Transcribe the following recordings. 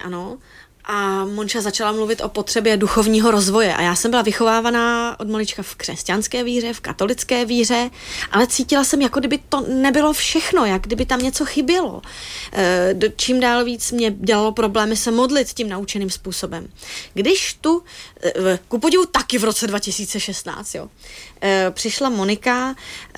ano. A Monča začala mluvit o potřebě duchovního rozvoje. A já jsem byla vychovávaná od malička v křesťanské víře, v katolické víře, ale cítila jsem, jako kdyby to nebylo všechno, jak kdyby tam něco chybělo. Čím dál víc mě dělalo problémy se modlit tím naučeným způsobem. Když tu, ku podivu taky v roce 2016, přišla Monika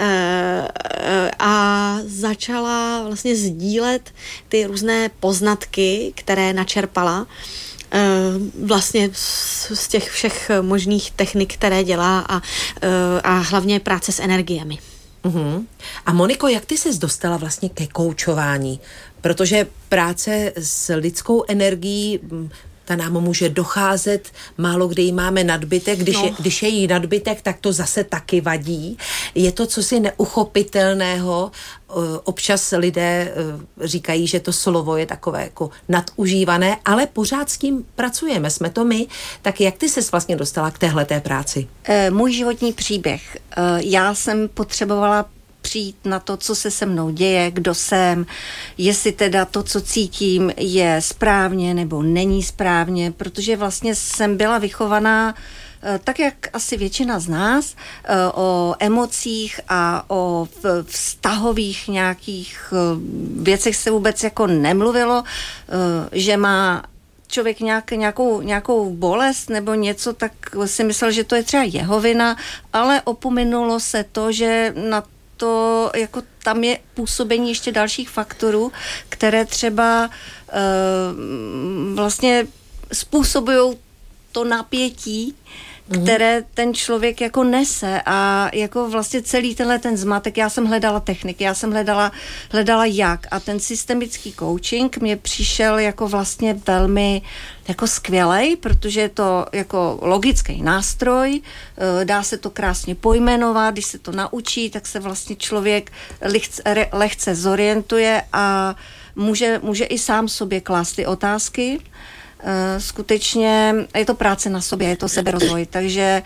a začala vlastně sdílet ty různé poznatky, které načerpala vlastně z těch všech možných technik, které dělá a hlavně práce s energiemi. Uhum. A Moniko, jak ty ses dostala vlastně ke koučování? Protože práce s lidskou energií, ta nám může docházet, málo kdy jí máme nadbytek, když je jí nadbytek, tak to zase taky vadí. Je to cosi neuchopitelného, občas lidé říkají, že to slovo je takové jako nadužívané, ale pořád s tím pracujeme, jsme to my. Tak jak ty ses vlastně dostala k téhleté práci? Můj životní příběh. Já jsem potřebovala přijít na to, co se mnou děje, kdo jsem, jestli teda to, co cítím, je správně nebo není správně, protože vlastně jsem byla vychovaná tak, jak asi většina z nás, o emocích a o vztahových nějakých věcech se vůbec jako nemluvilo, že má člověk nějakou bolest nebo něco, tak si myslel, že to je třeba jeho vina, ale opominulo se to, že na to, jako tam je působení ještě dalších faktorů, které třeba vlastně způsobují to napětí, které ten člověk jako nese a jako vlastně celý ten zmatek, já jsem hledala techniky, já jsem hledala jak a ten systemický coaching mě přišel jako vlastně velmi jako skvělej, protože je to jako logický nástroj, dá se to krásně pojmenovat, když se to naučí, tak se vlastně člověk lehce zorientuje a může i sám sobě klást ty otázky. Skutečně je to práce na sobě, je to seberozvoj, takže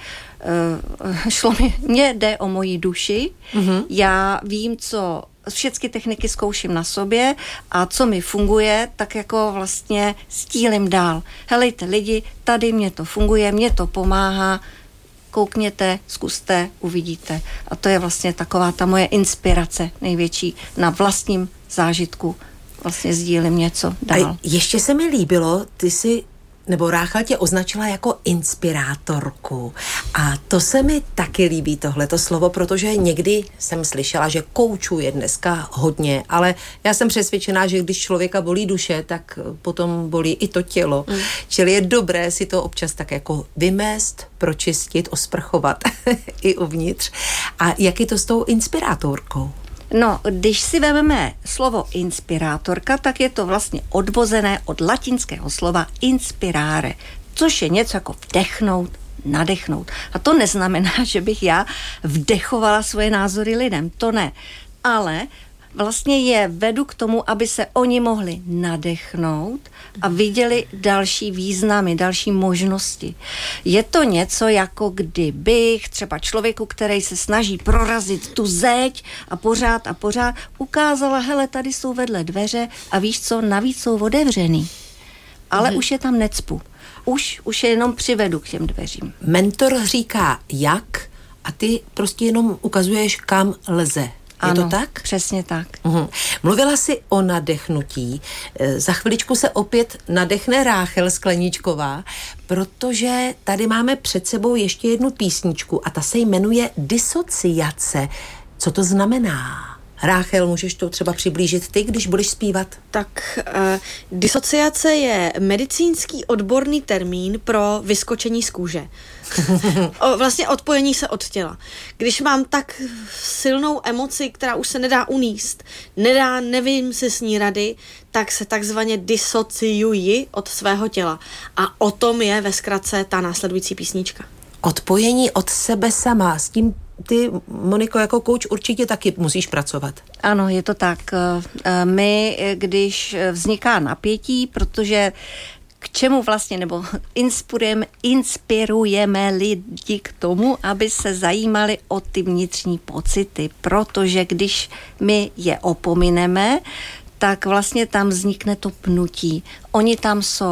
mně jde o moji duši, já vím, co všechny techniky zkouším na sobě a co mi funguje, tak jako vlastně stílím dál. Helejte lidi, tady mě to funguje, mě to pomáhá, koukněte, zkuste, uvidíte. A to je vlastně taková ta moje inspirace největší na vlastním zážitku. Vlastně sdílím něco dál. A ještě se mi líbilo, ty si, nebo Ráchel tě označila jako inspirátorku. A to se mi taky líbí tohleto slovo, protože někdy jsem slyšela, že koučuje dneska hodně, ale já jsem přesvědčená, že když člověka bolí duše, tak potom bolí i to tělo. Čili je dobré si to občas tak jako vymést, pročistit, osprchovat i uvnitř. A jak je to s tou inspirátorkou? No, když si vezmeme slovo inspirátorka, tak je to vlastně odvozené od latinského slova inspirare, což je něco jako vdechnout, nadechnout. A to neznamená, že bych já vdechovala svoje názory lidem, to ne. Ale vlastně je vedu k tomu, aby se oni mohli nadechnout a viděli další významy, další možnosti. Je to něco, jako kdybych třeba člověku, který se snaží prorazit tu zeď a pořád ukázala, hele, tady jsou vedle dveře a víš co, navíc jsou otevřený. Ale už je tam necpu. Už je jenom přivedu k těm dveřím. Mentor říká jak a ty prostě jenom ukazuješ, kam lze. Je to tak? Přesně tak. Mluvila jsi o nadechnutí. Za chviličku se opět nadechne Ráchel Skleníčková, protože tady máme před sebou ještě jednu písničku a ta se jmenuje Disociace. Co to znamená? Ráchel, můžeš to třeba přiblížit ty, když budeš zpívat? Tak disociace je medicínský odborný termín pro vyskočení z kůže. Vlastně odpojení se od těla. Když mám tak silnou emoci, která už se nedá uníst, nevím si s ní rady, tak se takzvaně disociuji od svého těla. A o tom je ve zkratce ta následující písnička. Odpojení od sebe sama, s tím ty, Moniko, jako kouč určitě taky musíš pracovat. Ano, je to tak. My, když vzniká napětí, protože k čemu vlastně, nebo inspirujeme lidi k tomu, aby se zajímali o ty vnitřní pocity, protože když my je opomineme, tak vlastně tam vznikne to pnutí. Oni tam jsou.